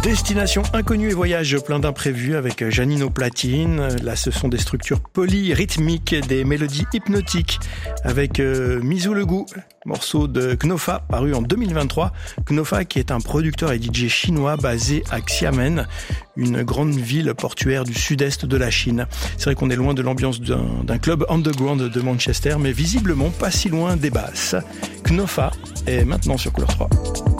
Destination inconnue et voyage plein d'imprévus avec Janine au platine. Là, ce sont des structures polyrythmiques, des mélodies hypnotiques avec Misou le goût, morceau de Knofa paru en 2023. Knofa qui est un producteur et DJ chinois basé à Xiamen, une grande ville portuaire du sud-est de la Chine. C'est vrai qu'on est loin de l'ambiance d'un club underground de Manchester, mais visiblement pas si loin des basses. Knofa est maintenant sur Couleur 3.